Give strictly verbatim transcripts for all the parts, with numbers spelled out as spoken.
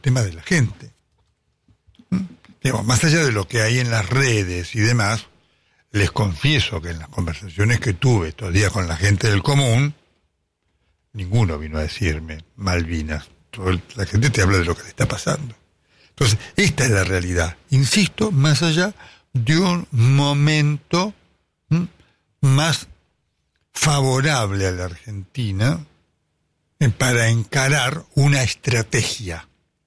tema de la gente. ¿Mm? Digamos, más allá de lo que hay en las redes y demás, les confieso que en las conversaciones que tuve estos días con la gente del común, ninguno vino a decirme Malvinas. Todo el, la gente te habla de lo que le está pasando. Entonces, esta es la realidad. Insisto, más allá de un momento ¿m? más favorable a la Argentina eh, para encarar una estrategia.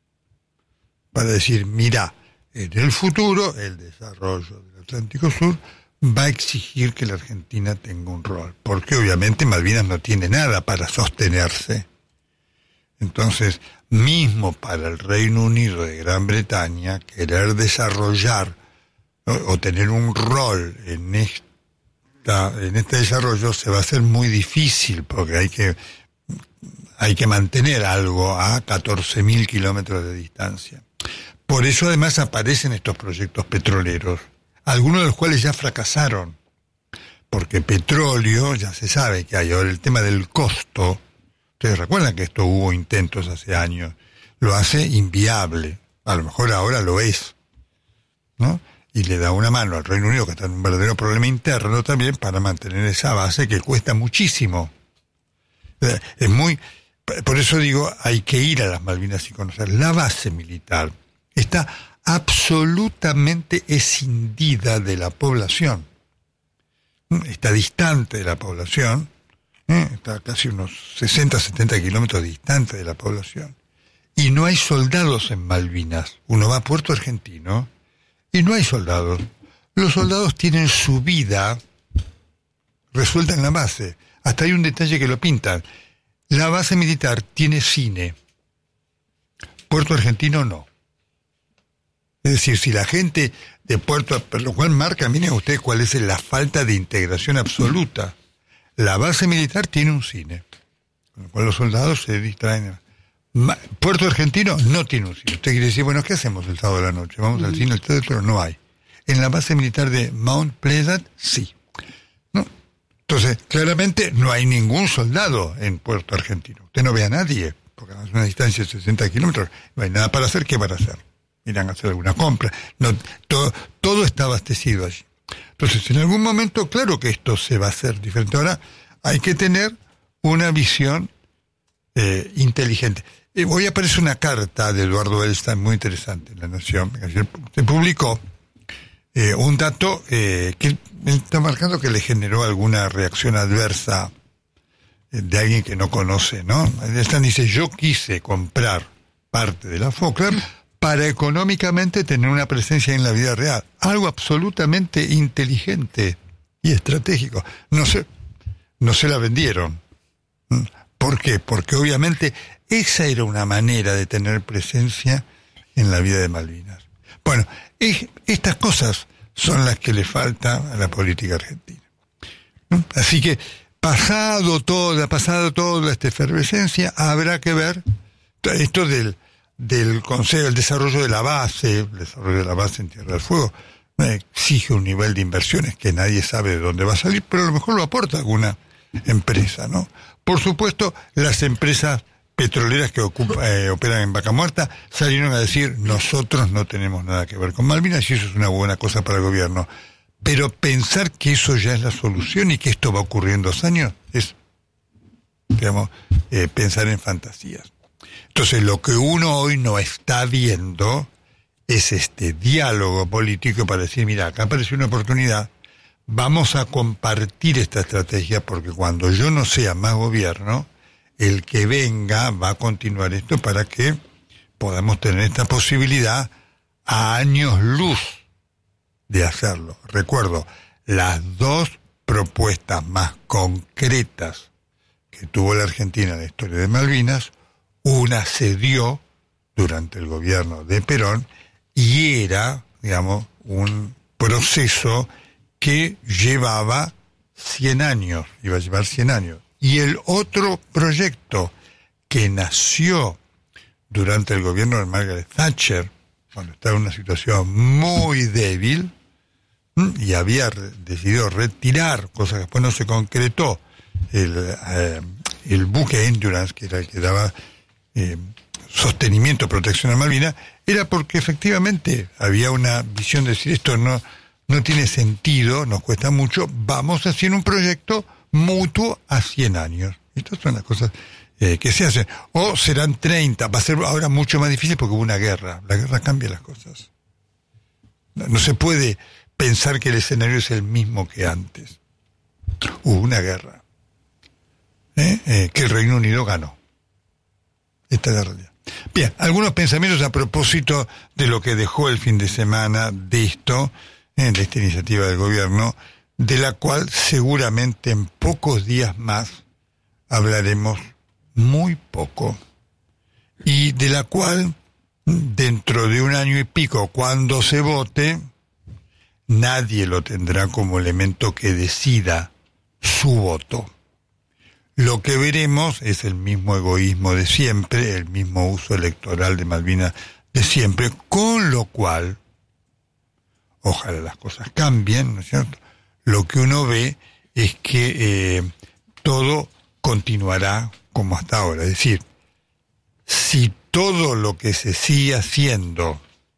Para decir, mira, en el futuro el desarrollo del Atlántico Sur va a exigir que la Argentina tenga un rol, porque obviamente Malvinas no tiene nada para sostenerse. Entonces, mismo para el Reino Unido de Gran Bretaña, querer desarrollar o, o tener un rol en esta, en este desarrollo se va a hacer muy difícil, porque hay que, hay que mantener algo a catorce mil kilómetros de distancia. Por eso además aparecen estos proyectos petroleros, algunos de los cuales ya fracasaron, porque petróleo, ya se sabe que hay ahora el tema del costo. Ustedes recuerdan que esto hubo intentos hace años, lo hace inviable, a lo mejor ahora lo es, ¿no? Y le da una mano al Reino Unido, que está en un verdadero problema interno también, para mantener esa base que cuesta muchísimo. Es muy, por eso digo, hay que ir a las Malvinas y conocer. La base militar está absolutamente escindida de la población, está distante de la población, ¿eh? Está casi unos sesenta, setenta kilómetros distante de la población, y no hay soldados en Malvinas. Uno va a Puerto Argentino y no hay soldados. Los soldados tienen su vida resuelta en la base. Hasta hay un detalle que lo pintan. La base militar tiene cine, Puerto Argentino no. Es decir, si la gente de Puerto, por lo cual marca, miren ustedes cuál es la falta de integración absoluta. La base militar tiene un cine, con lo cual los soldados se distraen. Puerto Argentino no tiene un cine. Usted quiere decir, bueno, ¿qué hacemos el sábado de la noche? Vamos mm. al cine, pero no hay. En la base militar de Mount Pleasant, sí. ¿No? Entonces, claramente no hay ningún soldado en Puerto Argentino. Usted no ve a nadie, porque es una distancia de sesenta kilómetros, no hay nada para hacer. ¿Qué van a hacer? Irán a hacer alguna compra. No, todo, todo está abastecido allí. Entonces, en algún momento, claro que esto se va a hacer diferente. Ahora, hay que tener una visión eh, inteligente. Eh, hoy aparece una carta de Eduardo Elstein muy interesante en La Nación. Ayer se publicó eh, un dato eh, que él está marcando que le generó alguna reacción adversa eh, de alguien que no conoce, ¿no? Elstein dice, yo quise comprar parte de la Falkland para económicamente tener una presencia en la vida real. Algo absolutamente inteligente y estratégico. No se, no se la vendieron. ¿Por qué? Porque obviamente esa era una manera de tener presencia en la vida de Malvinas. Bueno, es, estas cosas son las que le falta a la política argentina. ¿No? Así que, pasado toda, pasado toda esta efervescencia, habrá que ver esto del del Consejo, el desarrollo de la base, el desarrollo de la base en Tierra del Fuego, eh, exige un nivel de inversiones que nadie sabe de dónde va a salir, pero a lo mejor lo aporta alguna empresa, ¿no? Por supuesto, las empresas petroleras que ocupa, eh, operan en Vaca Muerta salieron a decir, nosotros no tenemos nada que ver con Malvinas, y eso es una buena cosa para el gobierno. Pero pensar que eso ya es la solución y que esto va a ocurrir en dos años es, digamos, eh, pensar en fantasías. Entonces, lo que uno hoy no está viendo es este diálogo político para decir, mira, acá apareció una oportunidad, vamos a compartir esta estrategia, porque cuando yo no sea más gobierno, el que venga va a continuar esto para que podamos tener esta posibilidad a años luz de hacerlo. Recuerdo, las dos propuestas más concretas que tuvo la Argentina en la historia de Malvinas, una se dio durante el gobierno de Perón y era, digamos, un proceso que llevaba cien años, iba a llevar cien años. Y el otro proyecto que nació durante el gobierno de Margaret Thatcher, cuando estaba en una situación muy débil, y había re- decidido retirar, cosa que después no se concretó, el, eh, el buque Endurance, que era el que daba Eh, sostenimiento, protección a Malvinas, era porque efectivamente había una visión de decir esto no, no tiene sentido, nos cuesta mucho, vamos a hacer un proyecto mutuo a cien años. Estas son las cosas eh, que se hacen. O serán treinta, va a ser ahora mucho más difícil porque hubo una guerra. La guerra cambia las cosas. No, no se puede pensar que el escenario es el mismo que antes. Hubo una guerra. ¿Eh? Eh, que el Reino Unido ganó. Esta es la realidad. Bien, algunos pensamientos a propósito de lo que dejó el fin de semana de esto, eh, de esta iniciativa del gobierno, de la cual seguramente en pocos días más hablaremos muy poco, y de la cual dentro de un año y pico, cuando se vote, nadie lo tendrá como elemento que decida su voto. Lo que veremos es el mismo egoísmo de siempre, el mismo uso electoral de Malvinas de siempre, con lo cual, ojalá las cosas cambien, ¿no es cierto? Lo que uno ve es que eh, todo continuará como hasta ahora. Es decir, si todo lo que se sigue haciendo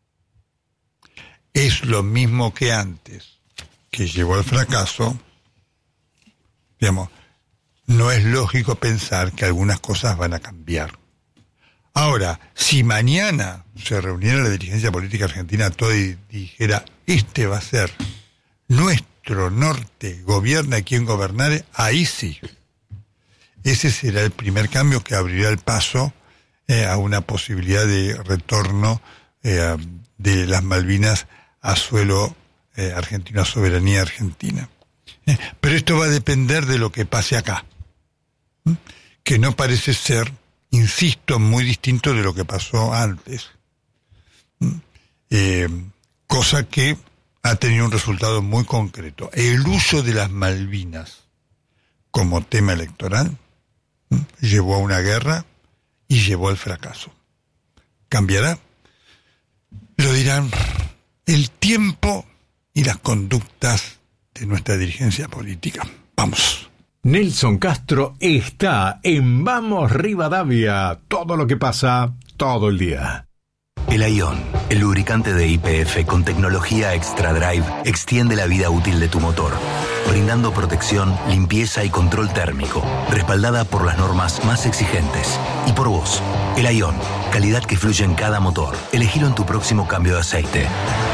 es lo mismo que antes, que llevó al fracaso, digamos, no es lógico pensar que algunas cosas van a cambiar. Ahora, si mañana se reuniera la dirigencia política argentina toda y dijera, este va a ser nuestro norte, gobierna quien gobernare, ahí sí. Ese será el primer cambio que abrirá el paso eh, a una posibilidad de retorno eh, de las Malvinas a suelo eh, argentino, a soberanía argentina. Eh, pero esto va a depender de lo que pase acá, ¿Mm? que no parece ser, insisto, muy distinto de lo que pasó antes. ¿Mm? Eh, cosa que ha tenido un resultado muy concreto. El uso de las Malvinas como tema electoral ¿Mm? llevó a una guerra y llevó al fracaso. ¿Cambiará? Lo dirán el tiempo y las conductas de nuestra dirigencia política. Vamos. Nelson Castro está en Vamos Rivadavia. Todo lo que pasa, todo el día. El Aion, el lubricante de Y P F con tecnología Extra Drive, extiende la vida útil de tu motor, brindando protección, limpieza y control térmico, respaldada por las normas más exigentes. Y por vos, el Aion, calidad que fluye en cada motor. Elegilo en tu próximo cambio de aceite.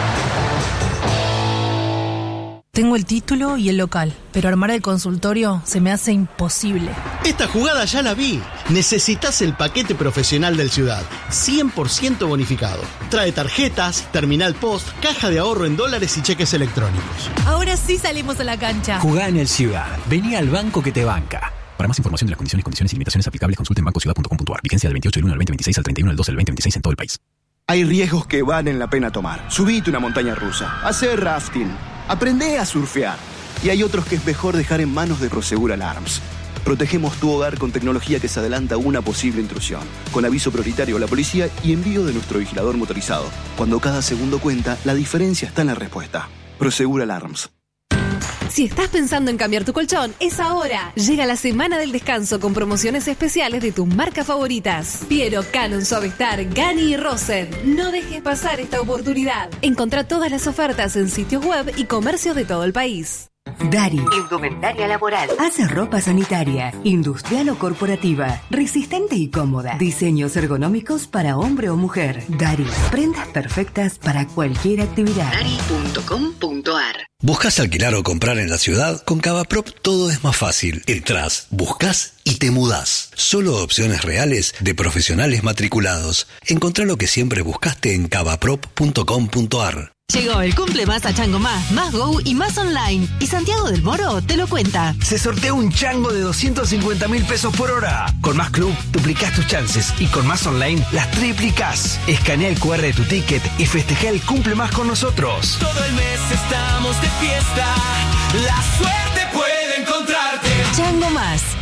Tengo el título y el local, pero armar el consultorio se me hace imposible. Esta jugada ya la vi. Necesitas el paquete profesional del Ciudad, cien por ciento bonificado. Trae tarjetas, terminal post, caja de ahorro en dólares y cheques electrónicos. Ahora sí salimos a la cancha. Jugá en el Ciudad. Vení al banco que te banca. Para más información de las condiciones, condiciones y limitaciones aplicables, consulte en banco ciudad punto com punto a r. Vigencia del veintiocho del uno al veinte veintiséis al treinta y uno del doce del veinte veintiséis en todo el país. Hay riesgos que valen la pena tomar. Subite una montaña rusa, hacer rafting, aprendé a surfear. Y hay otros que es mejor dejar en manos de Prosegur Alarms. Protegemos tu hogar con tecnología que se adelanta a una posible intrusión, con aviso prioritario a la policía y envío de nuestro vigilador motorizado. Cuando cada segundo cuenta, la diferencia está en la respuesta. Prosegur Alarms. Si estás pensando en cambiar tu colchón, es ahora. Llega la semana del descanso con promociones especiales de tus marcas favoritas. Piero, Canon, Suavestar, Gani y Rosen. No dejes pasar esta oportunidad. Encontrá todas las ofertas en sitios web y comercios de todo el país. Dari, indumentaria laboral. Hace ropa sanitaria, industrial o corporativa, resistente y cómoda. Diseños ergonómicos para hombre o mujer. Dari, prendas perfectas para cualquier actividad. Dari punto com punto a r. ¿Buscas alquilar o comprar en la ciudad? Con Cavaprop todo es más fácil. Entrás, buscas y te mudás. Solo opciones reales de profesionales matriculados. Encontrá lo que siempre buscaste en cavaprop punto com punto a r. Llegó el cumple más a Chango Más, Más Go y Más Online. Y Santiago del Moro te lo cuenta. Se sortea un chango de doscientos cincuenta mil pesos por hora. Con Más Club duplicás tus chances y con Más Online las triplicás. Escanea el cu erre de tu ticket y festeja el cumple más con nosotros. Todo el mes estamos de fiesta. La suerte puede encontrarte. Chango Más,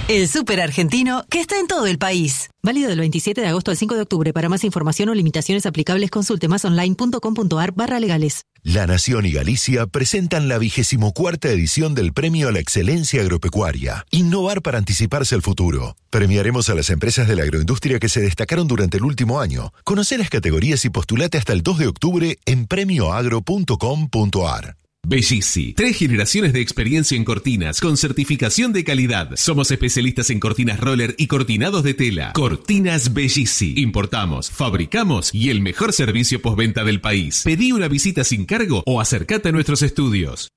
El súper argentino que está en todo el país. Válido del veintisiete de agosto al cinco de octubre. Para más información o limitaciones aplicables, consulte masonline.com.ar barra legales. La Nación y Galicia presentan la vigésimo cuarta edición del Premio a la Excelencia Agropecuaria. Innovar para anticiparse al futuro. Premiaremos a las empresas de la agroindustria que se destacaron durante el último año. Conoce las categorías y postulate hasta el dos de octubre en premio agro punto com punto ar. Bellissi, tres generaciones de experiencia en cortinas con certificación de calidad. Somos especialistas en cortinas roller y cortinados de tela. Cortinas Bellissi. Importamos, fabricamos y el mejor servicio postventa del país. Pedí una visita sin cargo o acércate a nuestros estudios.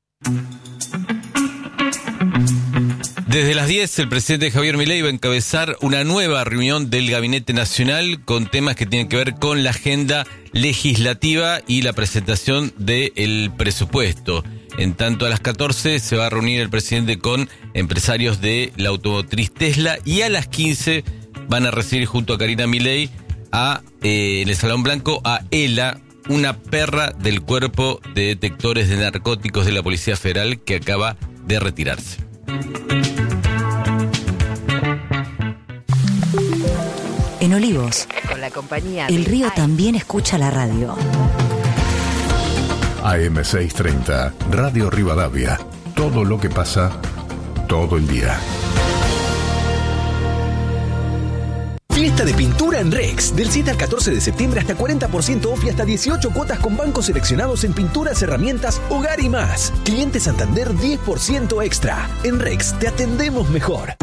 Desde las diez, el presidente Javier Milei va a encabezar una nueva reunión del Gabinete Nacional con temas que tienen que ver con la agenda legislativa y la presentación del presupuesto. En tanto, a las catorce se va a reunir el presidente con empresarios de la automotriz Tesla y a las quince van a recibir junto a Karina Milei a, eh, en el Salón Blanco a Ela, una perra del Cuerpo de Detectores de Narcóticos de la Policía Federal que acaba de retirarse. En Olivos, con la compañía El Río también escucha la radio. A M seiscientos treinta, Radio Rivadavia. Todo lo que pasa, todo el día. Fiesta de pintura en Rex. Del siete al catorce de septiembre hasta cuarenta por ciento off y hasta dieciocho cuotas con bancos seleccionados en pinturas, herramientas, hogar y más. Cliente Santander diez por ciento extra. En Rex te atendemos mejor.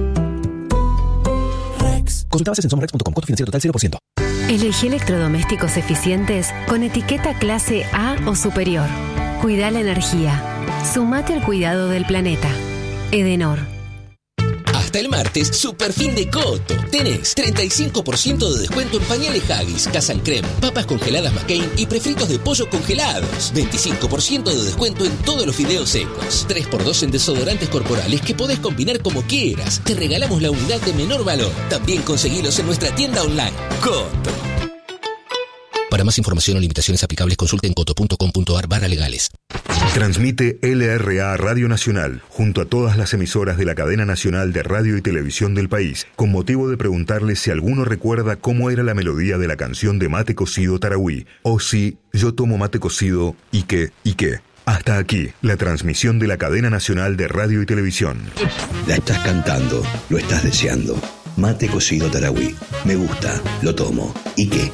Rex. Consulta bases en somos rex punto com. Costo financiero total cero por ciento. Elegí electrodomésticos eficientes con etiqueta clase A o superior. Cuida la energía. Sumate al cuidado del planeta. Edenor. Hasta el martes, super fin de Coto. Tenés treinta y cinco por ciento de descuento en pañales Haggis, Casa Creme, papas congeladas McCain y prefritos de pollo congelados. veinticinco por ciento de descuento en todos los fideos secos. tres por dos en desodorantes corporales que podés combinar como quieras. Te regalamos la unidad de menor valor. También conseguilos en nuestra tienda online. Coto. Para más información o limitaciones aplicables, consulte en coto punto com punto ar barra legales. Transmite L R A Radio Nacional, junto a todas las emisoras de la cadena nacional de radio y televisión del país, con motivo de preguntarle si alguno recuerda cómo era la melodía de la canción de Mate Cocido Tarahui, o si yo tomo mate cocido y qué, y qué. Hasta aquí, la transmisión de la cadena nacional de radio y televisión. La estás cantando, lo estás deseando. Mate Cocido Tarahui. Me gusta, lo tomo. ¿Y qué?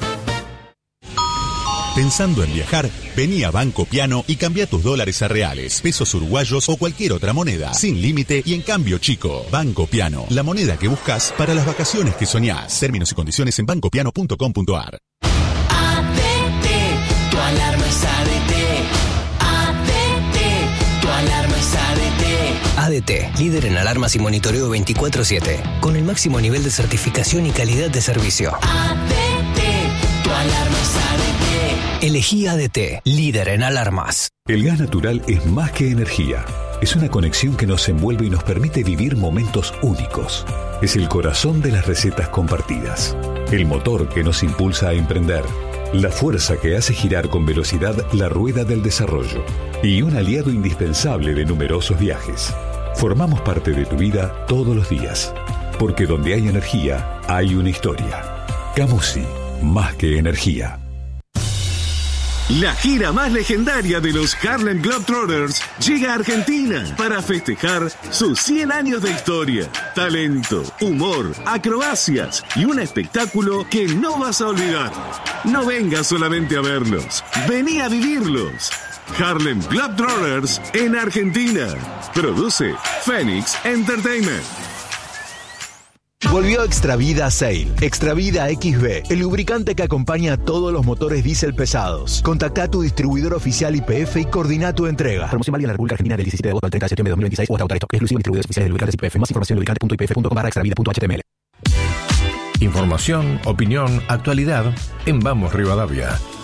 Pensando en viajar, vení a Banco Piano y cambia tus dólares a reales, pesos uruguayos o cualquier otra moneda, sin límite y en cambio chico. Banco Piano, la moneda que buscas para las vacaciones que soñás. Términos y condiciones en banco piano punto com punto ar. A D T, tu alarma es A D T. A D T, tu alarma es A D T. A D T, líder en alarmas y monitoreo veinticuatro siete, con el máximo nivel de certificación y calidad de servicio. A D T, tu alarma es A D T. Elegí A D T, líder en alarmas. El gas natural es más que energía. Es una conexión que nos envuelve y nos permite vivir momentos únicos. Es el corazón de las recetas compartidas. El motor que nos impulsa a emprender. La fuerza que hace girar con velocidad la rueda del desarrollo. Y un aliado indispensable de numerosos viajes. Formamos parte de tu vida todos los días. Porque donde hay energía, hay una historia. Camusi, más que energía. La gira más legendaria de los Harlem Globetrotters llega a Argentina para festejar sus cien años de historia, talento, humor, acrobacias y un espectáculo que no vas a olvidar. No vengas solamente a verlos, vení a vivirlos. Harlem Globetrotters en Argentina. Produce Phoenix Entertainment. Volvió Extravida Sail. Extravida X B, el lubricante que acompaña a todos los motores diésel pesados. Contacta a tu distribuidor oficial Y P F y coordina tu entrega. Promoción válida en la República Argentina del diecisiete de agosto al treinta de septiembre de dos mil veintiséis o hasta autorizado. Exclusivo en distribuidores oficiales de lubricantes Y P F. Más información en lubricante punto i p f punto com barra extravida punto h t m l. Información, opinión, actualidad en Vamos Rivadavia.